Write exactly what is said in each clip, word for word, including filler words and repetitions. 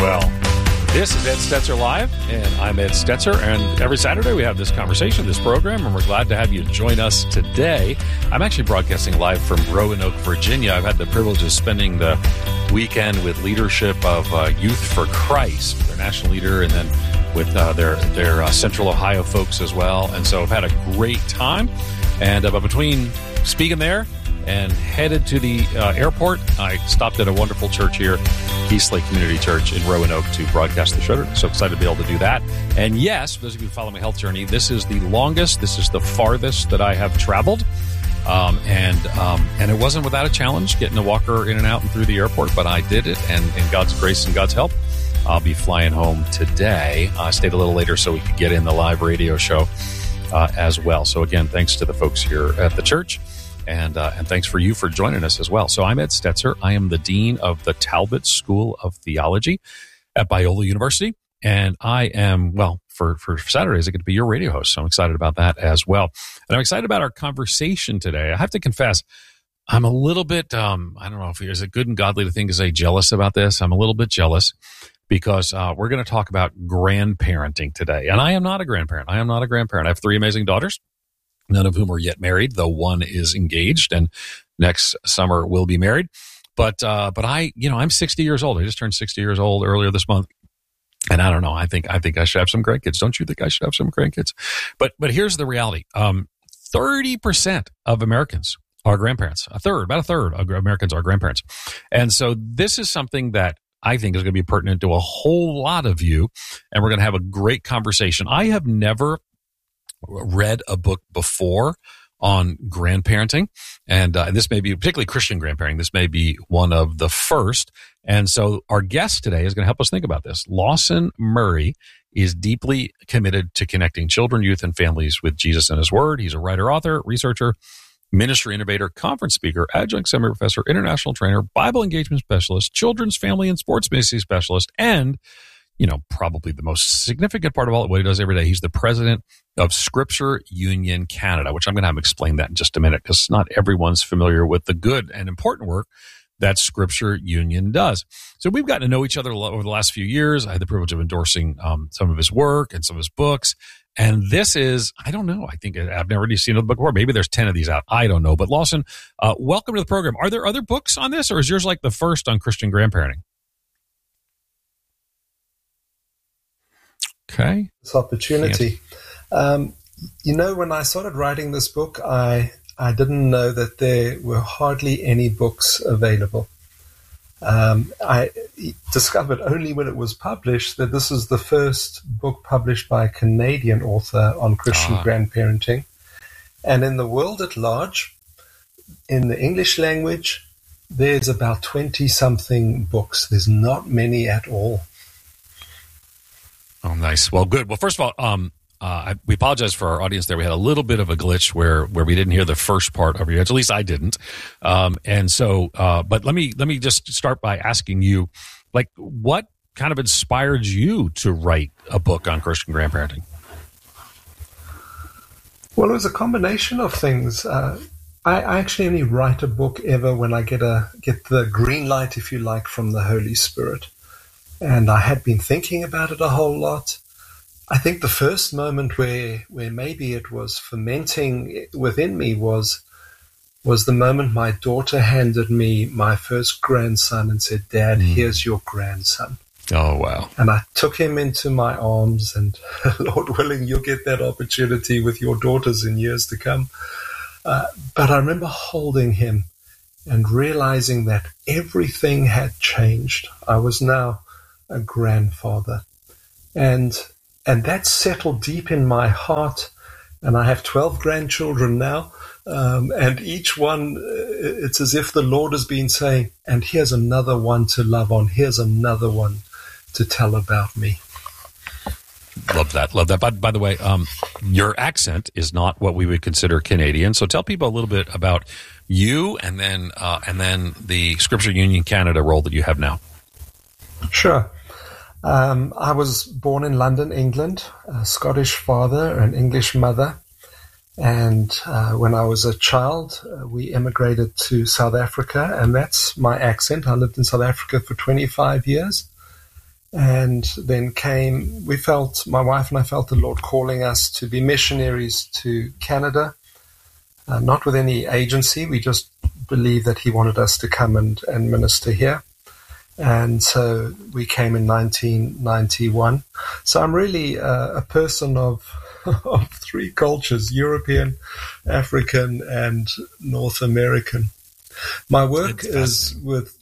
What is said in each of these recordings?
Well, this is Ed Stetzer Live, and I'm Ed Stetzer, and every Saturday we have this conversation, this program, and we're glad to have you join us today. I'm actually broadcasting live from Roanoke, Virginia. I've had the privilege of spending the weekend with leadership of uh, Youth for Christ, their national leader, and then with uh, their, their uh, Central Ohio folks as well. And so I've had a great time, and uh, but between speaking there and headed to the uh, airport, I stopped at a wonderful church here, Eastlake Community Church in Roanoke, to broadcast the show. So excited to be able to do that. And yes, for those of you who follow my health journey, this is the longest, this is the farthest that I have traveled. Um, and um, and it wasn't without a challenge getting the walker in and out and through the airport, but I did it. And in God's grace and God's help, I'll be flying home today. I uh, stayed a little later so we could get in the live radio show uh, as well. So again, thanks to the folks here at the church. And uh, and thanks for you for joining us as well. So I'm Ed Stetzer. I am the Dean of the Talbot School of Theology at Biola University. And I am, well, for, for Saturdays, I get to be your radio host. So I'm excited about that as well. And I'm excited about our conversation today. I have to confess, I'm a little bit, um, I don't know if there's a good and godly thing to say jealous about this. I'm a little bit jealous because uh, we're going to talk about grandparenting today. And I am not a grandparent. I am not a grandparent. I have three amazing daughters, none of whom are yet married, though one is engaged and next summer will be married. But, uh, but I, you know, I'm sixty years old. I just turned sixty years old earlier this month. And I don't know. I think, I think I should have some grandkids. Don't you think I should have some grandkids? But, but here's the reality. Um, thirty percent of Americans are grandparents. A third, about a third of Americans are grandparents. And so this is something that I think is going to be pertinent to a whole lot of you. And we're going to have a great conversation. I have never read a book before on grandparenting, and uh, this may be particularly Christian grandparenting. This may be one of the first. And so our guest today is going to help us think about this. Lawson Murray is deeply committed to connecting children, youth, and families with Jesus and His Word. He's a writer, author, researcher, ministry innovator, conference speaker, adjunct seminary professor, international trainer, Bible engagement specialist, children's, family, and sports ministry specialist, and you know, probably the most significant part of all what he does every day, he's the president of Scripture Union Canada, which I'm going to have him explain that in just a minute because not everyone's familiar with the good and important work that Scripture Union does. So we've gotten to know each other over the last few years. I had the privilege of endorsing um, some of his work and some of his books. And this is, I don't know, I think I've never really seen a book before. Maybe there's ten of these out. I don't know. But Lawson, uh, welcome to the program. Are there other books on this, or is yours like the first on Christian grandparenting? Okay. This opportunity. Um, you know, when I started writing this book, I I didn't know that there were hardly any books available. Um, I discovered only when it was published that this is the first book published by a Canadian author on Christian ah. grandparenting. And in the world at large, in the English language, there's about twenty-something books. There's not many at all. Oh, nice. Well, good. Well, first of all, um, uh, I, we apologize for our audience there. We had a little bit of a glitch where, where we didn't hear the first part of your answer. At least I didn't. Um, and so, uh, but let me let me just start by asking you, like, what kind of inspired you to write a book on Christian grandparenting? Well, it was a combination of things. Uh, I, I actually only write a book ever when I get a get the green light, if you like, from the Holy Spirit. And I had been thinking about it a whole lot. I think the first moment where where maybe it was fermenting within me was was the moment my daughter handed me my first grandson and said, "Dad, mm. here's your grandson." Oh, wow. And I took him into my arms, and Lord willing, you'll get that opportunity with your daughters in years to come. Uh, but I remember holding him and realizing that everything had changed. I was now a grandfather, and and that settled deep in my heart. And I have twelve grandchildren now, um, and each one, it's as if the Lord has been saying, and here's another one to love on, here's another one to tell about me. Love that, love that. By, by the way, um, your accent is not what we would consider Canadian, so tell people a little bit about you and then uh, and then the Scripture Union Canada role that you have now. Sure. Um, I was born in London, England, a Scottish father, an English mother. And uh, when I was a child, uh, we emigrated to South Africa, and that's my accent. I lived in South Africa for twenty-five years. And then came, we felt, my wife and I felt the Lord calling us to be missionaries to Canada, uh, not with any agency. We just believed that he wanted us to come and, and minister here. And so we came in nineteen ninety-one. So I'm really uh, a person of, of three cultures, European, African, and North American. My work is with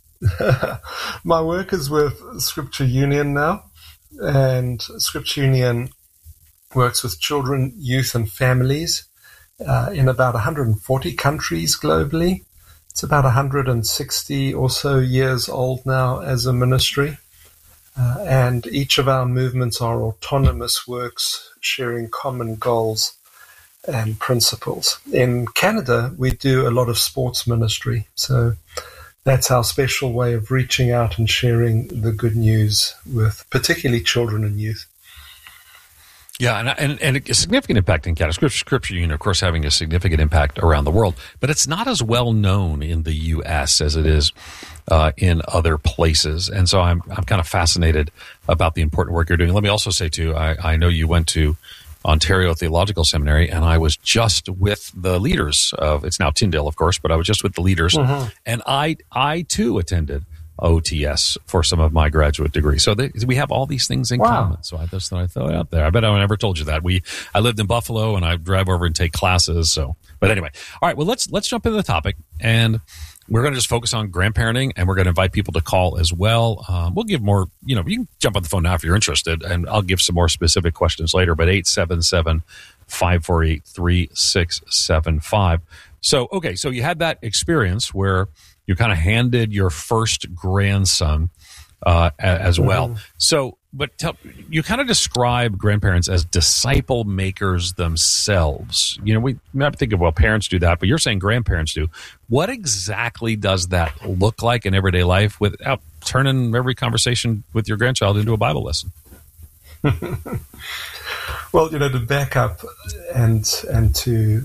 my work is with Scripture Union now, and Scripture Union works with children, youth, and families uh, in about one hundred forty countries globally. It's about one hundred sixty or so years old now as a ministry, uh, and each of our movements are autonomous works sharing common goals and principles. In Canada, we do a lot of sports ministry, so that's our special way of reaching out and sharing the good news with particularly children and youth. Yeah, and, and and a significant impact in Canada. Scripture, Scripture Union, of course, having a significant impact around the world, but it's not as well known in the U S as it is uh, in other places. And so I'm I'm kind of fascinated about the important work you're doing. Let me also say, too, I, I know you went to Ontario Theological Seminary, and I was just with the leaders of, it's now Tyndale, of course, but I was just with the leaders, mm-hmm. and I, I too attended O T S for some of my graduate degree. So they, we have all these things in wow. common. So I just thought I'd throw it out there. I bet I never told you that. We, I lived in Buffalo, and I drive over and take classes. So, but anyway, all right. Well, let's let's jump into the topic, and we're going to just focus on grandparenting, and we're going to invite people to call as well. Um, we'll give more, you know, you can jump on the phone now if you're interested, and I'll give some more specific questions later, but eight seven seven, five four eight, three six seven five. So, okay, so you had that experience where you kind of handed your first grandson uh, as well. Mm-hmm. So, but tell, you kind of describe grandparents as disciple makers themselves. You know, we might think of, well, parents do that, but you're saying grandparents do. What exactly does that look like in everyday life without turning every conversation with your grandchild into a Bible lesson? Well, you know, to back up and and to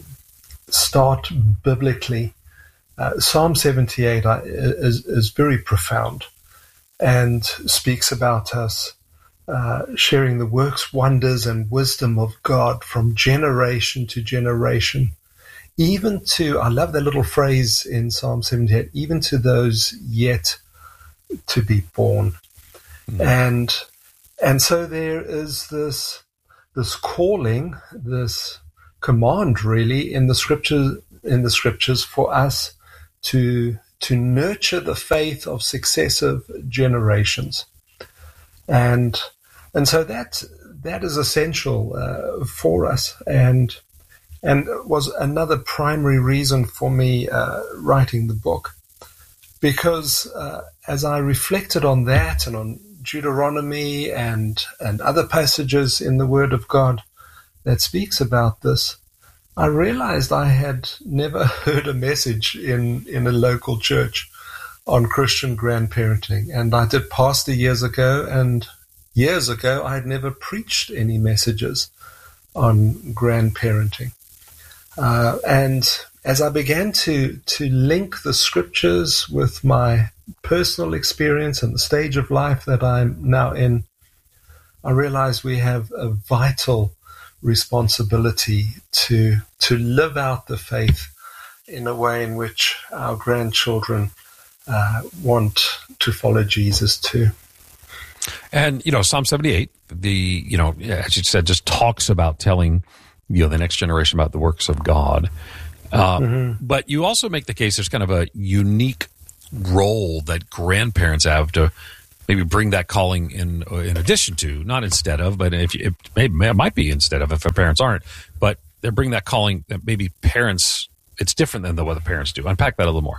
start biblically, uh, Psalm seventy-eight is, is very profound and speaks about us uh, sharing the works, wonders, and wisdom of God from generation to generation, even to, I love that little phrase in Psalm seventy-eight, even to those yet to be born. Mm. And and so there is this this calling, this command really in the scriptures in the scriptures for us to to nurture the faith of successive generations, and and so that that is essential uh, for us, and and was another primary reason for me uh, writing the book, because uh, as I reflected on that and on Deuteronomy and and other passages in the Word of God that speaks about this, I realized I had never heard a message in, in a local church on Christian grandparenting. And I did pastor years ago, and years ago I had never preached any messages on grandparenting. Uh, and as I began to, to link the scriptures with my personal experience and the stage of life that I'm now in, I realized we have a vital responsibility to to live out the faith in a way in which our grandchildren uh, want to follow Jesus too. And you know, Psalm seventy-eight, the you know, as you said, just talks about telling you know the next generation about the works of God. Uh, mm-hmm. But you also make the case there's kind of a unique role that grandparents have to maybe bring that calling in in addition to, not instead of, but if it, maybe, it might be instead of if our parents aren't, but they bring that calling that maybe parents, it's different than the, what the parents do. Unpack that a little more.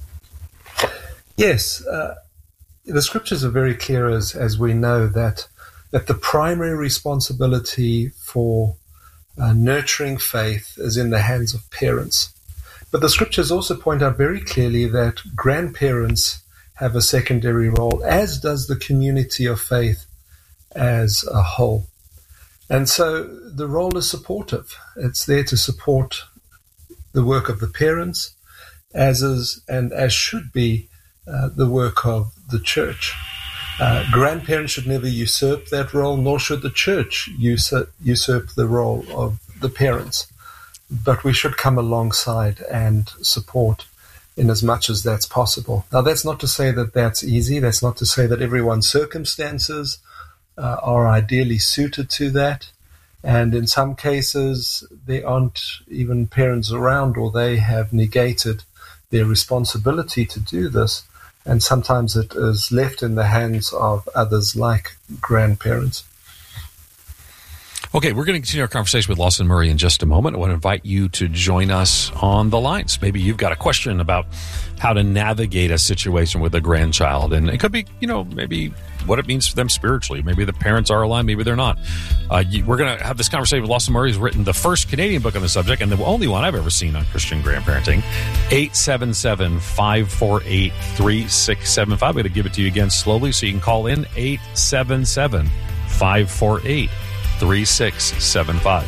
Yes. Uh, the scriptures are very clear as, as we know that, that the primary responsibility for uh, nurturing faith is in the hands of parents. But the scriptures also point out very clearly that grandparents have a secondary role, as does the community of faith as a whole. And so the role is supportive. It's there to support the work of the parents, as is and as should be uh, the work of the church. Uh, grandparents should never usurp that role, nor should the church usurp, usurp the role of the parents. But we should come alongside and support in as much as that's possible. Now, that's not to say that that's easy. That's not to say that everyone's circumstances uh, are ideally suited to that. And in some cases, there aren't even parents around, or they have negated their responsibility to do this. And sometimes it is left in the hands of others like grandparents. Okay, we're going to continue our conversation with Lawson Murray in just a moment. I want to invite you to join us on the lines. Maybe you've got a question about how to navigate a situation with a grandchild. And it could be, you know, maybe what it means for them spiritually. Maybe the parents are aligned, maybe they're not. Uh, you, we're going to have this conversation with Lawson Murray, who's written the first Canadian book on the subject and the only one I've ever seen on Christian grandparenting. eight seven seven, five four eight, three six seven five. I'm going to give it to you again slowly so you can call in. eight seven seven, five four eight, three six seven five.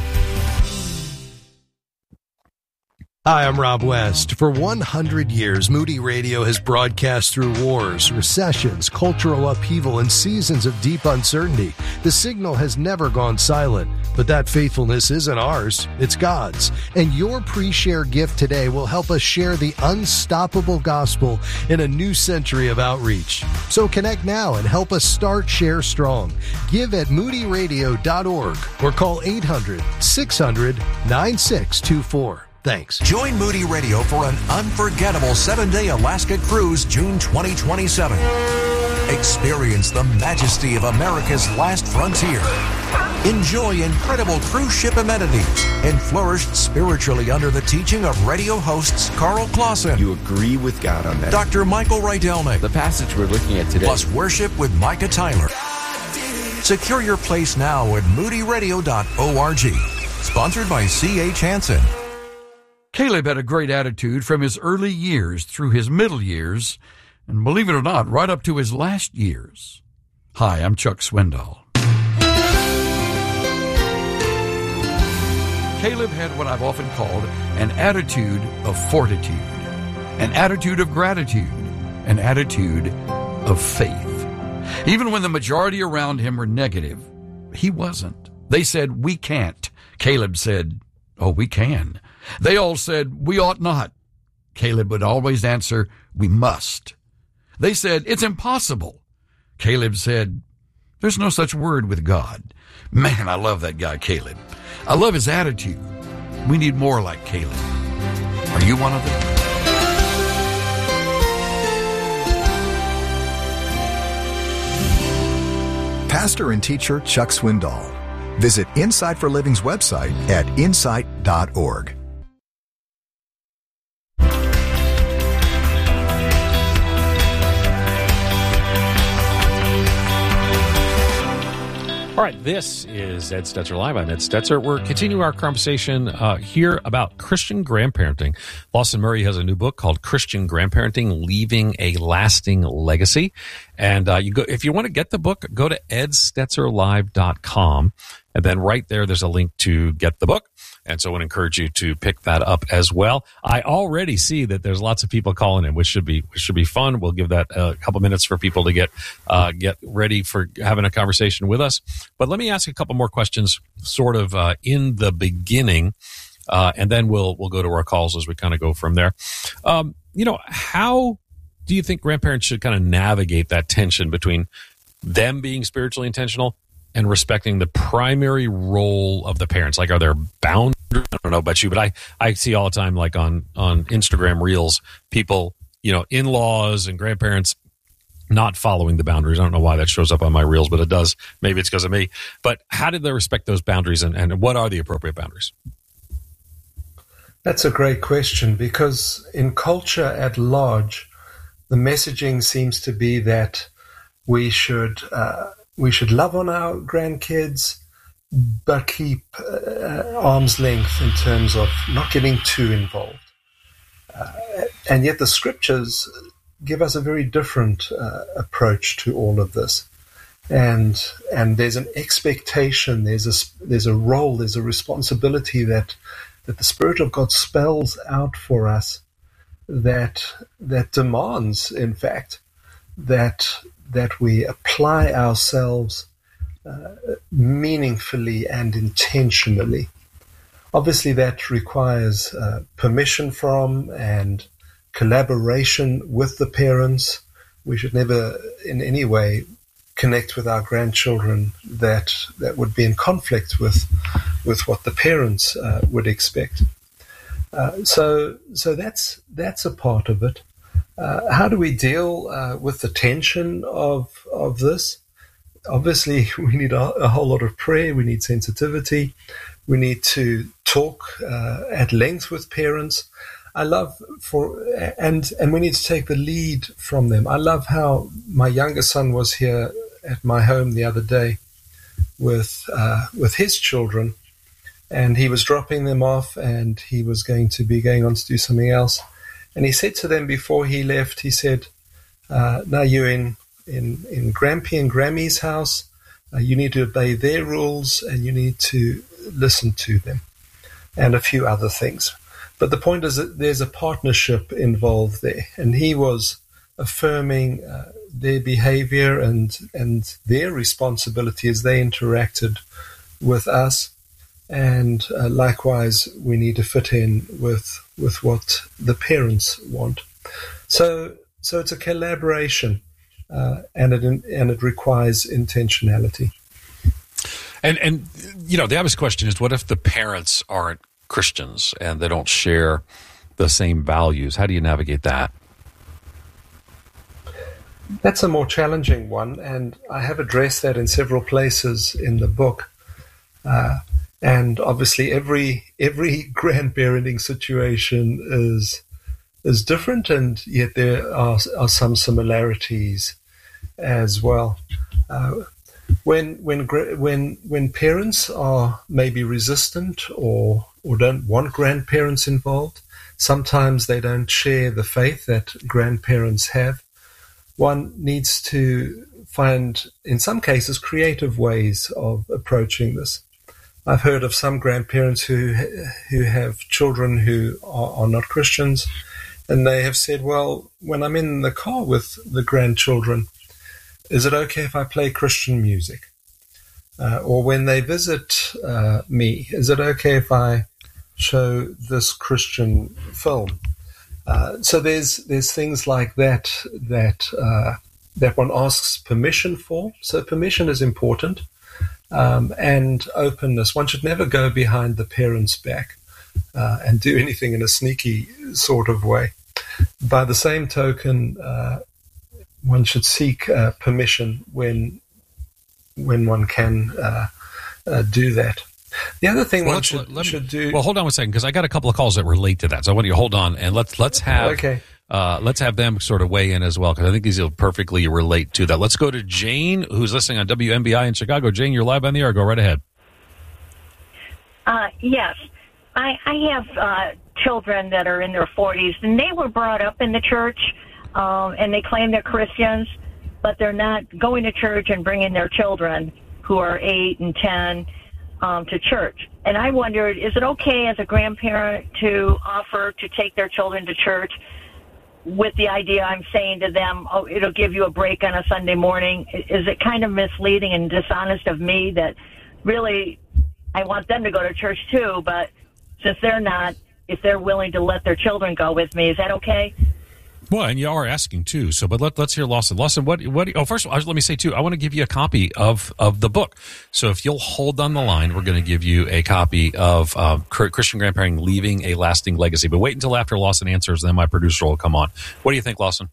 Hi, I'm Rob West. For one hundred years, Moody Radio has broadcast through wars, recessions, cultural upheaval, and seasons of deep uncertainty. The signal has never gone silent, but that faithfulness isn't ours, it's God's. And your pre-share gift today will help us share the unstoppable gospel in a new century of outreach. So connect now and help us start Share Strong. Give at moody radio dot org or call eight hundred, six hundred, nine six two four. Thanks. Join Moody Radio for an unforgettable seven-day Alaska cruise June twenty twenty-seven. Experience the majesty of America's last frontier. Enjoy incredible cruise ship amenities and flourish spiritually under the teaching of radio hosts Carl Clausen. You agree with God on that. Doctor Michael Rydelnik. The passage we're looking at today. Plus worship with Micah Tyler. Secure your place now at moody radio dot org. Sponsored by C H Hansen. Caleb had a great attitude from his early years through his middle years, and believe it or not, right up to his last years. Hi, I'm Chuck Swindoll. Caleb had what I've often called an attitude of fortitude, an attitude of gratitude, an attitude of faith. Even when the majority around him were negative, he wasn't. They said, "We can't." Caleb said, "Oh, we can." They all said, "We ought not." Caleb would always answer, "We must." They said, "It's impossible." Caleb said, "There's no such word with God." Man, I love that guy, Caleb. I love his attitude. We need more like Caleb. Are you one of them? Pastor and teacher Chuck Swindoll. Visit Insight for Living's website at insight dot org. All right, this is Ed Stetzer Live. I'm Ed Stetzer. We're continuing our conversation uh, here about Christian grandparenting. Lawson Murray has a new book called Christian Grandparenting, Leaving a Lasting Legacy. And uh, you go if you want to get the book, go to ed stetzer live dot com. And then right there, there's a link to get the book. And so I would encourage you to pick that up as well. I already see that there's lots of people calling in, which should be which should be fun. We'll give that a couple minutes for people to get uh, get ready for having a conversation with us. But let me ask a couple more questions, sort of uh, in the beginning, uh, and then we'll we'll go to our calls as we kind of go from there. Um, you know, how do you think grandparents should kind of navigate that tension between them being spiritually intentional and respecting the primary role of the parents? Like, are there boundaries? I don't know about you, but I, I see all the time, like on, on Instagram Reels, people, you know, in-laws and grandparents not following the boundaries. I don't know why that shows up on my Reels, but it does. Maybe it's because of me. But how did they respect those boundaries, and, and what are the appropriate boundaries? That's a great question, because in culture at large, the messaging seems to be that we should uh, we should love on our grandkids, but keep uh, arm's length in terms of not getting too involved. Uh, and yet the scriptures give us a very different uh, approach to all of this. And and there's an expectation, there's a, there's a role, there's a responsibility that that the Spirit of God spells out for us that that demands, in fact, that that we apply ourselves uh, meaningfully and intentionally. Obviously, that requires uh, permission from and collaboration with the parents. We should never in any way connect with our grandchildren that that would be in conflict with with what the parents uh, would expect. Uh, so so that's that's a part of it. Uh, how do we deal uh, with the tension of of this? Obviously, we need a, a whole lot of prayer. We need sensitivity. We need to talk uh, at length with parents. I love for and and we need to take the lead from them. I love how my younger son was here at my home the other day with uh, with his children, and he was dropping them off, and he was going to be going on to do something else. And he said to them before he left, he said, uh, "Now you're in in in Grampy and Grammy's house. Uh, you need to obey their rules, and you need to listen to them," and a few other things. But the point is that there's a partnership involved there, and he was affirming uh, their behavior and and their responsibility as they interacted with us. And uh, likewise, we need to fit in with with what the parents want. So so it's a collaboration, uh, and it and it requires intentionality. And and you know, the obvious question is, what if the parents aren't Christians and they don't share the same values? How do you navigate that? That's a more challenging one, and I have addressed that in several places in the book. Uh, and obviously, every every grandparenting situation is is different, and yet there are, are some similarities as well. Uh, when when when when parents are maybe resistant or or don't want grandparents involved, sometimes they don't share the faith that grandparents have. One needs to find, in some cases, creative ways of approaching this. I've heard of some grandparents who who have children who are, are not Christians, and they have said, well, when I'm in the car with the grandchildren, is it okay if I play Christian music? Uh, or when they visit uh, me, is it okay if I show this Christian film? Uh, so there's there's things like that that uh, that one asks permission for. So permission is important, um, and openness. One should never go behind the parents' back uh, and do anything in a sneaky sort of way. By the same token, uh, one should seek uh, permission when when one can uh, uh, do that. The other thing well, one should, let, let me, should do. Well, hold on one second, because I got a couple of calls that relate to that. So I want you to hold on and let's let's have okay. uh, let's have them sort of weigh in as well, because I think these will perfectly relate to that. Let's go to Jane, who's listening on W M B I in Chicago. Jane, you're live on the air. Go right ahead. Uh, yes, I, I have uh, children that are in their forties, and they were brought up in the church, um, and they claim they're Christians, but they're not going to church and bringing their children who are eight and ten. Um, to church. And I wondered, is it okay as a grandparent to offer to take their children to church with the idea I'm saying to them, oh, it'll give you a break on a Sunday morning? Is it kind of misleading and dishonest of me that really I want them to go to church too, but since they're not, if they're willing to let their children go with me, is that okay? Well, and you are asking too. So, but let, let's hear Lawson. Lawson, what? What? Oh, first of all, let me say too. I want to give you a copy of of the book. So, if you'll hold on the line, we're going to give you a copy of uh, Christian Grandparenting: Leaving a Lasting Legacy. But wait until after Lawson answers, then my producer will come on. What do you think, Lawson?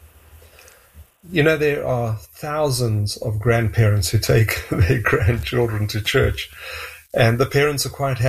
You know, there are thousands of grandparents who take their grandchildren to church, and the parents are quite happy